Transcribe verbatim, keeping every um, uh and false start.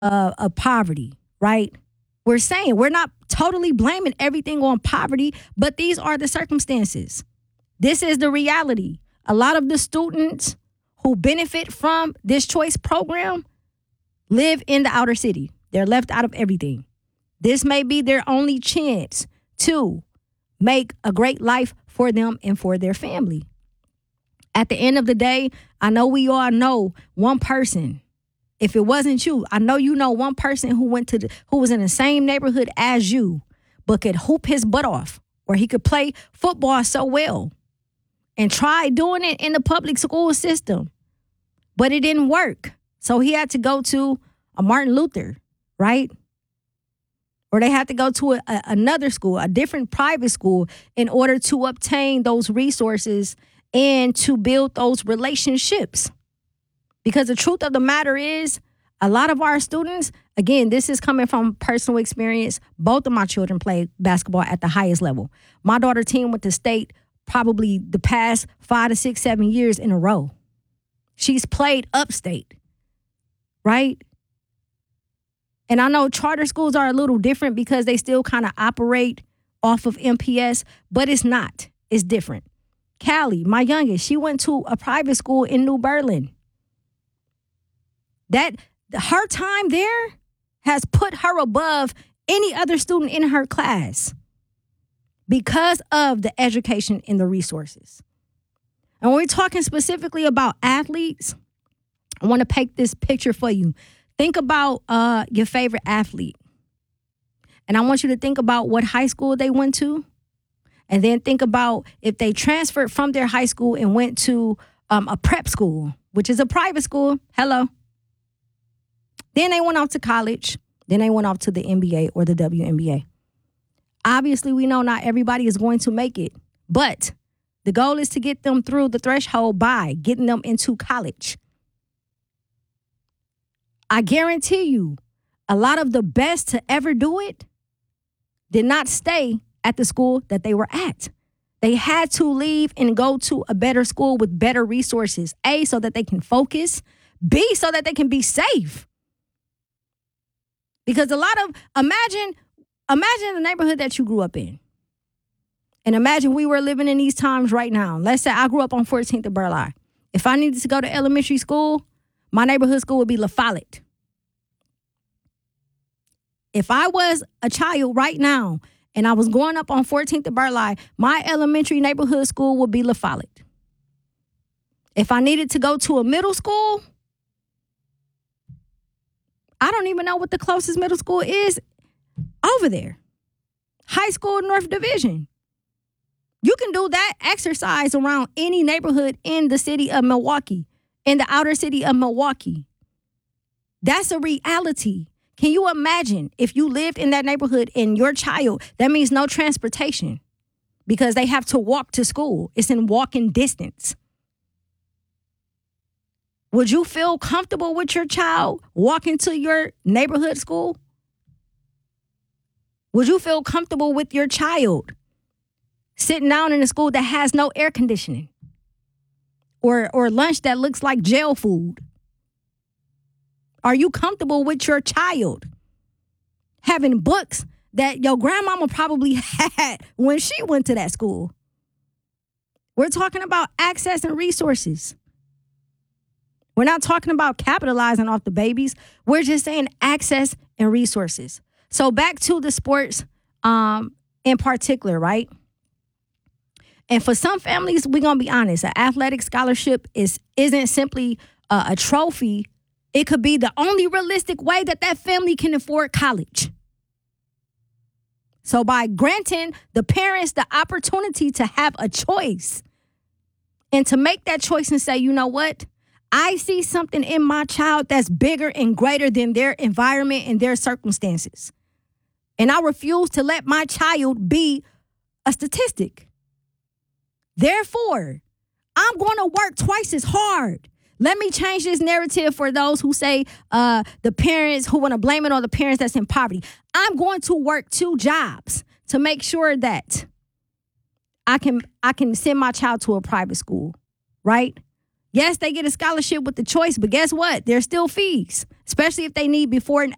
uh, of poverty, right? We're saying we're not totally blaming everything on poverty, but these are the circumstances. This is the reality. A lot of the students who benefit from this choice program live in the outer city. They're left out of everything. This may be their only chance to make a great life for them and for their family. At the end of the day, I know we all know one person. If it wasn't you, I know you know one person who went to the, who was in the same neighborhood as you, but could hoop his butt off, or he could play football so well and try doing it in the public school system, but it didn't work. So he had to go to a Martin Luther, right? Or they had to go to a, a, another school, a different private school, in order to obtain those resources and to build those relationships. Because the truth of the matter is, a lot of our students, again, this is coming from personal experience. Both of my children played basketball at the highest level. My daughter team went to state probably the past five to six, seven years in a row. She's played upstate, right? And I know charter schools are a little different because they still kind of operate off of M P S, but it's not. It's different. Callie, my youngest, she went to a private school in New Berlin. That her time there has put her above any other student in her class because of the education and the resources. And when we're talking specifically about athletes, I want to paint this picture for you. Think about uh, your favorite athlete. And I want you to think about what high school they went to. And then think about if they transferred from their high school and went to um, a prep school, which is a private school. Hello. Then they went off to college. Then they went off to the N B A or the W N B A. Obviously, we know not everybody is going to make it. But the goal is to get them through the threshold by getting them into college. I guarantee you, a lot of the best to ever do it did not stay at the school that they were at. They had to leave and go to a better school with better resources. A, so that they can focus. B, so that they can be safe. Because a lot of, imagine, imagine the neighborhood that you grew up in. And imagine we were living in these times right now. Let's say I grew up on fourteenth of Burleigh. If I needed to go to elementary school, my neighborhood school would be La Follette. If I was a child right now and I was going up on fourteenth of Burleigh, my elementary neighborhood school would be La Follette. If I needed to go to a middle school, I don't even know what the closest middle school is over there. High school, North Division. You can do that exercise around any neighborhood in the city of Milwaukee, in the outer city of Milwaukee. That's a reality. Can you imagine if you lived in that neighborhood and your child, that means no transportation because they have to walk to school. It's in walking distance. Would you feel comfortable with your child walking to your neighborhood school? Would you feel comfortable with your child sitting down in a school that has no air conditioning or, or lunch that looks like jail food? Are you comfortable with your child having books that your grandmama probably had when she went to that school? We're talking about access and resources. We're not talking about capitalizing off the babies. We're just saying access and resources. So back to the sports um, in particular, right? And for some families, we're going to be honest, an athletic scholarship is, isn't simply uh, a trophy. It could be the only realistic way that that family can afford college. So by granting the parents the opportunity to have a choice and to make that choice and say, you know what? I see something in my child that's bigger and greater than their environment and their circumstances. And I refuse to let my child be a statistic. Therefore, I'm going to work twice as hard. Let me change this narrative for those who say uh, the parents who want to blame it on the parents that's in poverty. I'm going to work two jobs to make sure that I can I can send my child to a private school, right? Yes, they get a scholarship with the choice, but guess what? There's still fees, especially if they need before and